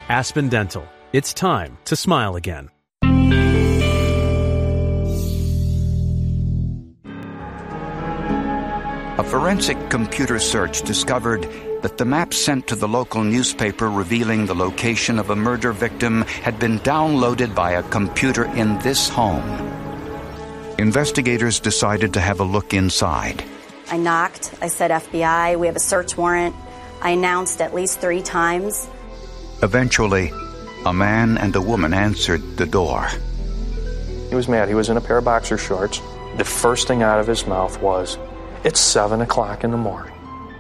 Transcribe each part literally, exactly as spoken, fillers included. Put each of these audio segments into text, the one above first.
Aspen Dental. It's time to smile again. A forensic computer search discovered that the map sent to the local newspaper revealing the location of a murder victim had been downloaded by a computer in this home. Investigators decided to have a look inside. I knocked. I said, F B I, we have a search warrant. I announced at least three times. Eventually, a man and a woman answered the door. He was mad. He was in a pair of boxer shorts. The first thing out of his mouth was, "It's seven o'clock in the morning."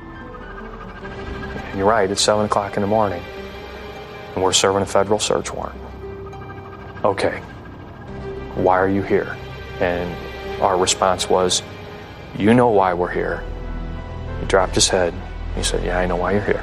You're right, it's seven o'clock in the morning. And we're serving a federal search warrant. Okay, why are you here? And our response was, "You know why we're here." He dropped his head. He said, "Yeah, I know why you're here."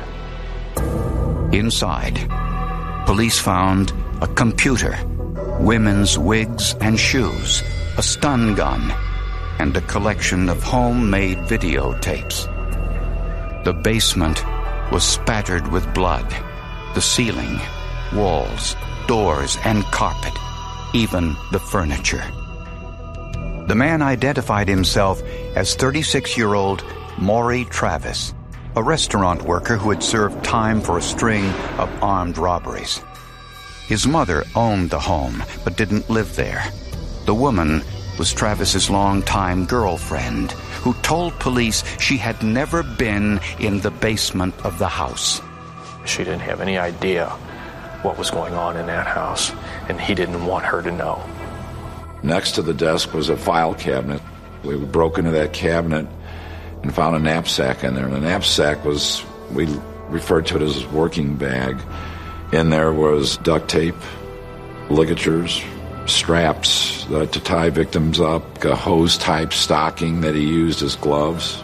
Inside, police found a computer, women's wigs and shoes, a stun gun, and a collection of homemade videotapes. The basement was spattered with blood. The ceiling, walls, doors, and carpet, even the furniture. The man identified himself as thirty-six-year-old Maury Travis, a restaurant worker who had served time for a string of armed robberies. His mother owned the home, but didn't live there. The woman was Travis's longtime girlfriend, who told police she had never been in the basement of the house. She didn't have any idea what was going on in that house, and he didn't want her to know. Next to the desk was a file cabinet. We broke into that cabinet and found a knapsack in there. And the knapsack was, we referred to it as a working bag. In there was duct tape, ligatures, straps uh, to tie victims up, a hose-type stocking that he used as gloves.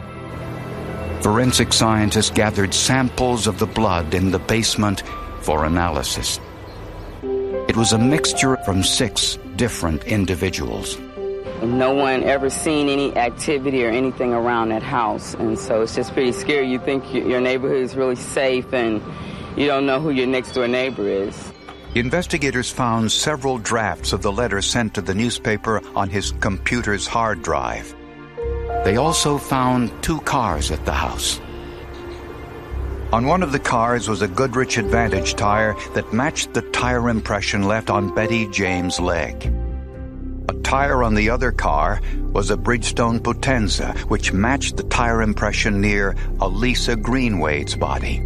Forensic scientists gathered samples of the blood in the basement for analysis. It was a mixture from six different individuals. No one ever seen any activity or anything around that house, and so it's just pretty scary. You think your neighborhood is really safe, and you don't know who your next-door neighbor is. Investigators found several drafts of the letter sent to the newspaper on his computer's hard drive. They also found two cars at the house. On one of the cars was a Goodrich Advantage tire that matched the tire impression left on Betty James' leg. A tire on the other car was a Bridgestone Potenza, which matched the tire impression near Elisa Greenwade's body.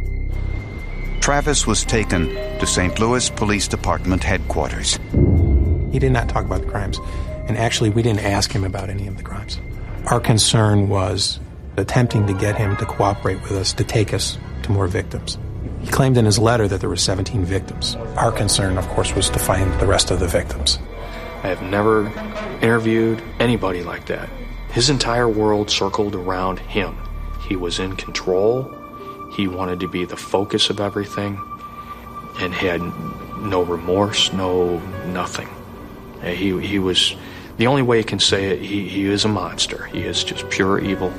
Travis was taken to Saint Louis Police Department headquarters. He did not talk about the crimes, and actually we didn't ask him about any of the crimes. Our concern was attempting to get him to cooperate with us to take us to more victims. He claimed in his letter that there were seventeen victims. Our concern, of course, was to find the rest of the victims. I have never interviewed anybody like that. His entire world circled around him. He was in control. He wanted to be the focus of everything and had no remorse, no nothing. He he was, the only way you can say it, he, he is a monster. He is just pure evil.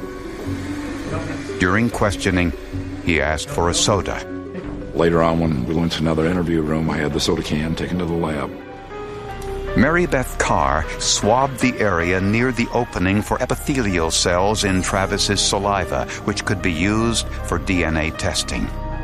During questioning, he asked for a soda. Later on, when we went to another interview room, I had the soda can taken to the lab. Mary Beth Carr swabbed the area near the opening for epithelial cells in Travis's saliva, which could be used for D N A testing.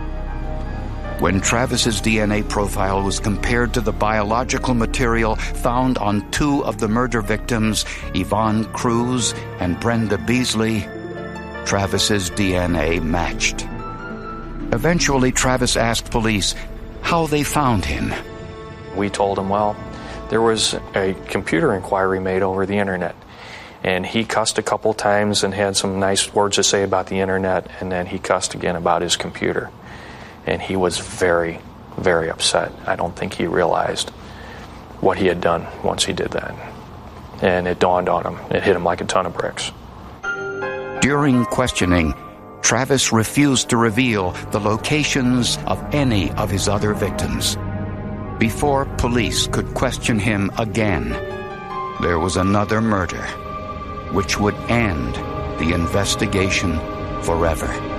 When Travis's D N A profile was compared to the biological material found on two of the murder victims, Yvonne Cruz and Brenda Beasley, Travis's D N A matched. Eventually, Travis asked police how they found him. We told him, well, there was a computer inquiry made over the internet, and he cussed a couple times and had some nice words to say about the internet, and then he cussed again about his computer. And he was very, very upset. I don't think he realized what he had done once he did that. And it dawned on him. It hit him like a ton of bricks. During questioning, Travis refused to reveal the locations of any of his other victims. Before police could question him again, there was another murder, which would end the investigation forever.